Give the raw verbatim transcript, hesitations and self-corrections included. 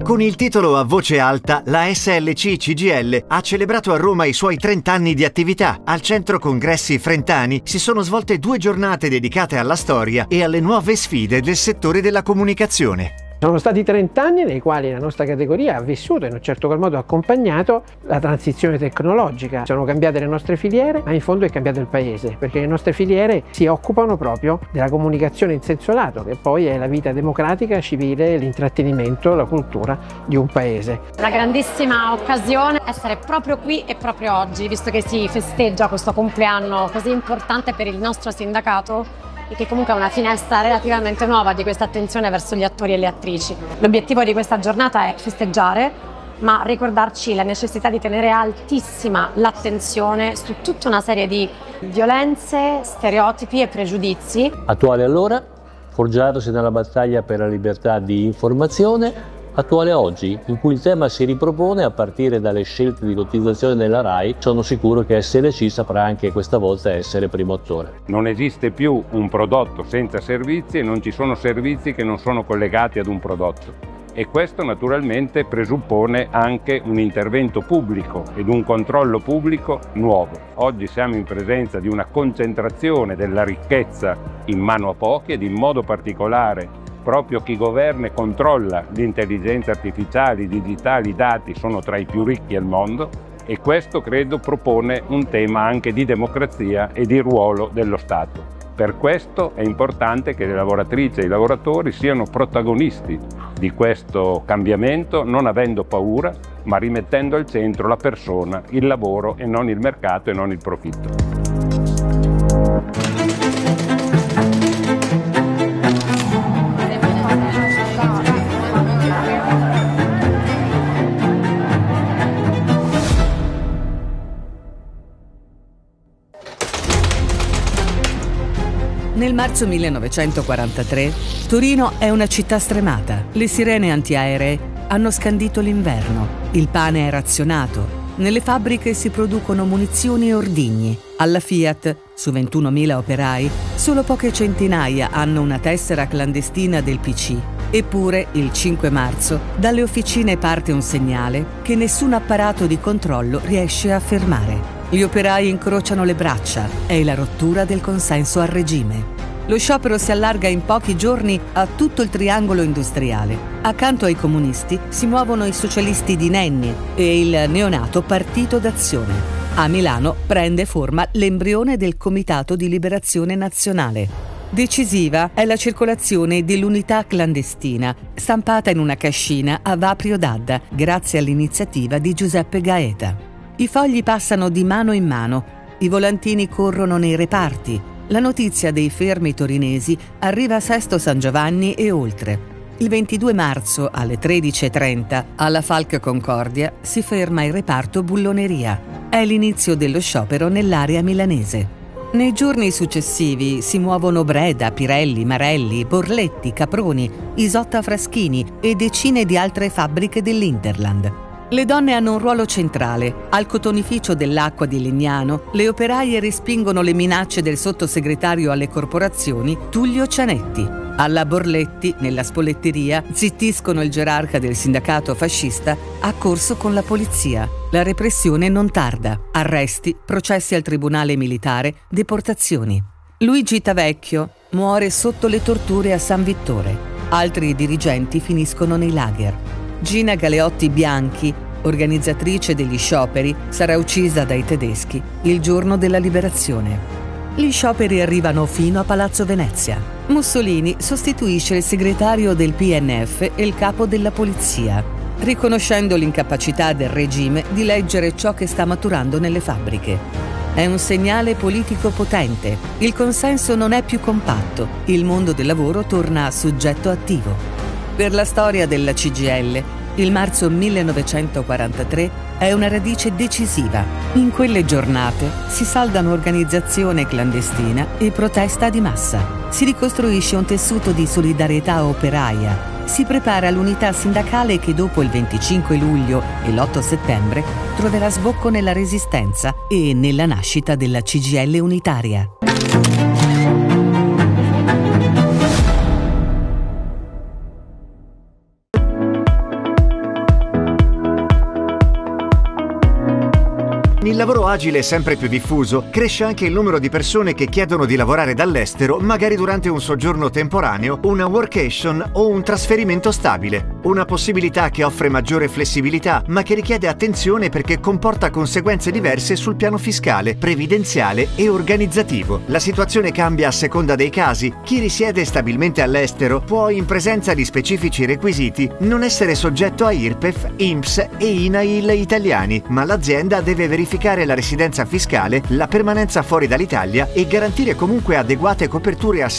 Con il titolo A Voce Alta, la S L C C G I L ha celebrato a Roma i suoi trenta anni di attività. Al Centro Congressi Frentani si sono svolte due giornate dedicate alla storia e alle nuove sfide del settore della comunicazione. Sono stati trenta anni nei quali la nostra categoria ha vissuto e in un certo qual modo accompagnato la transizione tecnologica. Sono cambiate le nostre filiere, ma in fondo è cambiato il paese, perché le nostre filiere si occupano proprio della comunicazione in senso lato, che poi è la vita democratica, civile, l'intrattenimento, la cultura di un paese. Una grandissima occasione essere proprio qui e proprio oggi, visto che si festeggia questo compleanno così importante per il nostro sindacato, e che comunque è una finestra relativamente nuova di questa attenzione verso gli attori e le attrici. L'obiettivo di questa giornata è festeggiare, ma ricordarci la necessità di tenere altissima l'attenzione su tutta una serie di violenze, stereotipi e pregiudizi. Attuale allora, forgiatosi nella battaglia per la libertà di informazione, attuale oggi, in cui il tema si ripropone a partire dalle scelte di lottizzazione della RAI. Sono sicuro che S L C saprà anche questa volta essere primo attore. Non esiste più un prodotto senza servizi e non ci sono servizi che non sono collegati ad un prodotto. E questo naturalmente presuppone anche un intervento pubblico ed un controllo pubblico nuovo. Oggi siamo in presenza di una concentrazione della ricchezza in mano a pochi ed in modo particolare proprio chi governa e controlla l'intelligenza artificiale, i digitali, i dati sono tra i più ricchi al mondo e questo credo propone un tema anche di democrazia e di ruolo dello Stato. Per questo è importante che le lavoratrici e i lavoratori siano protagonisti di questo cambiamento, non avendo paura, ma rimettendo al centro la persona, il lavoro e non il mercato e non il profitto. Nel marzo millenovecentoquarantatré, Torino è una città stremata. Le sirene antiaeree hanno scandito l'inverno. Il pane è razionato. Nelle fabbriche si producono munizioni e ordigni. Alla Fiat, su ventunomila operai, solo poche centinaia hanno una tessera clandestina del P C. Eppure, il cinque marzo, dalle officine parte un segnale che nessun apparato di controllo riesce a fermare. Gli operai incrociano le braccia, è la rottura del consenso al regime. Lo sciopero si allarga in pochi giorni a tutto il triangolo industriale. Accanto ai comunisti si muovono i socialisti di Nenni e il neonato Partito d'Azione. A Milano prende forma l'embrione del Comitato di Liberazione Nazionale. Decisiva è la circolazione dell'unità clandestina, stampata in una cascina a Vaprio d'Adda, grazie all'iniziativa di Giuseppe Gaeta. I fogli passano di mano in mano, i volantini corrono nei reparti. La notizia dei fermi torinesi arriva a Sesto San Giovanni e oltre. Il ventidue marzo alle tredici e trenta alla Falck Concordia si ferma il reparto bulloneria. È l'inizio dello sciopero nell'area milanese. Nei giorni successivi si muovono Breda, Pirelli, Marelli, Borletti, Caproni, Isotta Fraschini e decine di altre fabbriche dell'Interland. Le donne hanno un ruolo centrale. Al cotonificio dell'acqua di Legnano, le operaie respingono le minacce del sottosegretario alle corporazioni Tullio Cianetti. Alla Borletti, nella spolletteria, zittiscono il gerarca del sindacato fascista, accorso con la polizia. La repressione non tarda. Arresti, processi al tribunale militare, deportazioni. Luigi Tavecchio muore sotto le torture a San Vittore. Altri dirigenti finiscono nei lager. Gina Galeotti Bianchi, organizzatrice degli scioperi, sarà uccisa dai tedeschi il giorno della liberazione. Gli scioperi arrivano fino a Palazzo Venezia. Mussolini sostituisce il segretario del P N F e il capo della polizia, riconoscendo l'incapacità del regime di leggere ciò che sta maturando nelle fabbriche. È un segnale politico potente. Il consenso non è più compatto. Il mondo del lavoro torna soggetto attivo. Per la storia della C G I L, il marzo millenovecentoquarantatré è una radice decisiva. In quelle giornate si saldano organizzazione clandestina e protesta di massa. Si ricostruisce un tessuto di solidarietà operaia. Si prepara l'unità sindacale che dopo il venticinque luglio e l'otto settembre troverà sbocco nella resistenza e nella nascita della C G I L unitaria. Il lavoro agile è sempre più diffuso, cresce anche il numero di persone che chiedono di lavorare dall'estero, magari durante un soggiorno temporaneo, una workation o un trasferimento stabile. Una possibilità che offre maggiore flessibilità, ma che richiede attenzione perché comporta conseguenze diverse sul piano fiscale, previdenziale e organizzativo. La situazione cambia a seconda dei casi. Chi risiede stabilmente all'estero può, in presenza di specifici requisiti, non essere soggetto a I R P E F, I N P S e I N A I L italiani, ma l'azienda deve verificare la residenza fiscale, la permanenza fuori dall'Italia e garantire comunque adeguate coperture assicurative